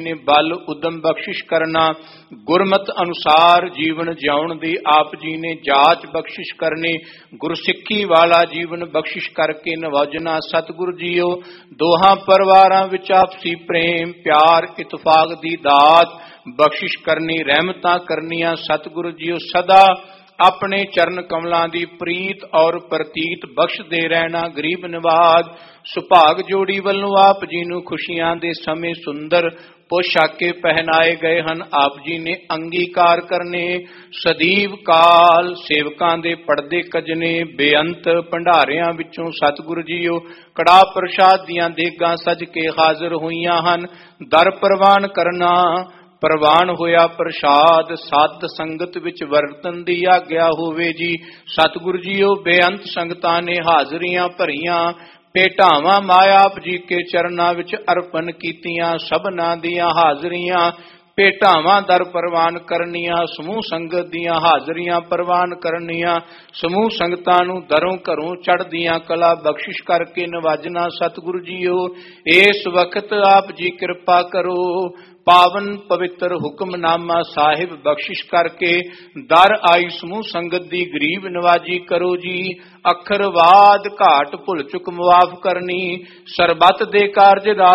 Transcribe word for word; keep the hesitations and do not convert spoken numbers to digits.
ਨੇ ਬਲ ਉਦਮ ਬਖਸ਼ਿਸ਼ ਕਰਨਾ। ਗੁਰਮਤ ਅਨੁਸਾਰ ਜੀਵਨ ਜਿਉਣ ਦੀ ਆਪ ਜੀ ਨੇ ਜਾਚ ਬਖਸ਼ਿਸ਼ ਕਰਨੀ। ਗੁਰਸਿੱਖੀ ਵਾਲਾ ਜੀਵਨ ਬਖਸ਼ਿਸ਼ ਕਰਕੇ ਨਵਾਜਣਾ। ਸਤਿਗੁਰੂ ਜੀਓ ਦੋਹਾਂ ਪਰਿਵਾਰਾਂ ਵਿੱਚ ਆਪਸੀ ਪ੍ਰੇਮ ਪਿਆਰ ਇਤਫਾਕ ਦੀ ਦਾਤ ਬਖਸ਼ਿਸ਼ ਕਰਨੀ, ਰਹਿਮਤਾਂ ਕਰਨੀਆਂ। ਸਤਿਗੁਰੂ ਜੀਓ ਸਦਾ ਆਪਣੇ ਚਰਨ ਕਮਲਾਂ ਦੀ ਪ੍ਰੀਤ ਔਰ ਪ੍ਰਤੀਤ ਬਖਸ਼ਦੇ ਰਹਿਣਾ। ਗਰੀਬ ਨਿਵਾਜ ਸੁਭਾਗ ਜੋੜੀ ਵੱਲੋਂ ਆਪ ਜੀ ਨੂੰ ਖੁਸ਼ੀਆਂ ਦੇ ਸਮੇਂ ਸੁੰਦਰ ਪੋਸ਼ਾਕੇ ਪਹਿਨਾਏ ਗਏ ਹਨ। ਆਪ ਜੀ ਨੇ ਅੰਗੀਕਾਰ ਕਰਨੇ। ਸਦੀਵ ਕਾਲ ਸੇਵਕਾਂ ਦੇ ਪੜਦੇ ਕਜਨੇ ਬੇਅੰਤ ਭੰਡਾਰਿਆਂ ਵਿੱਚੋਂ ਸਤਿਗੁਰੂ ਜੀਓ ਕੜਾਹ ਪ੍ਰਸ਼ਾਦ ਦੀਆਂ ਦੇਗਾਂ ਸਜ ਕੇ ਹਾਜ਼ਰ ਹੋਈਆਂ ਹਨ। ਦਰ ਪ੍ਰਵਾਨ ਕਰਨਾ ਪ੍ਰਵਾਨ ਹੋਇਆ ਪ੍ਰਸ਼ਾਦ ਸਤ ਸੰਗਤ ਵਿੱਚ ਵਰਤਨ ਦੀ ਆਗਿਆ ਹੋਵੇ ਜੀ। ਸਤਿਗੁਰੂ ਜੀਓ ਬੇਅੰਤ ਸੰਗਤਾਂ ਨੇ ਹਾਜ਼ਰੀਆਂ ਭਰੀਆਂ। ਭੇਟਾਵਾਂ ਮਾਇਆ ਆਪ ਜੀ ਕੇ ਚਰਨਾਂ ਵਿੱਚ ਅਰਪਣ ਕੀਤੀਆਂ। ਸਭਨਾਂ ਦੀਆਂ ਹਾਜ਼ਰੀਆਂ ਭੇਟਾਵਾਂ ਦਰ ਪ੍ਰਵਾਨ ਕਰਨੀਆਂ। ਸਮੂਹ ਸੰਗਤ ਦੀਆਂ ਹਾਜ਼ਰੀਆਂ ਪ੍ਰਵਾਨ ਕਰਨੀਆਂ। ਸਮੂਹ ਸੰਗਤਾਂ ਨੂੰ ਦਰੋਂ ਘਰੋਂ ਚੜ੍ਹਦੀਆਂ ਕਲਾ ਬਖਸ਼ਿਸ਼ ਕਰਕੇ ਨਵਾਜਣਾ। ਸਤਿਗੁਰੂ ਜੀਓ ਇਸ ਵਕਤ ਆਪ ਜੀ ਕਿਰਪਾ ਕਰੋ। ਪਾਵਨ ਪਵਿੱਤਰ ਹੁਕਮਨਾਮਾ ਸਾਹਿਬ ਬਖਸ਼ਿਸ਼ ਕਰਕੇ ਦਰ ਆਈ ਸਮੂਹ ਸੰਗਤ ਦੀ ਗਰੀਬ ਨਵਾਜੀ ਕਰੋ ਜੀ। ਅੱਖਰਵਾਦ ਘਾਟ ਭੁੱਲ ਚੁੱਕ ਮੁਆਫ ਕਰਨੀ। ਸਰਬੱਤ ਦੇ ਕਾਰਜ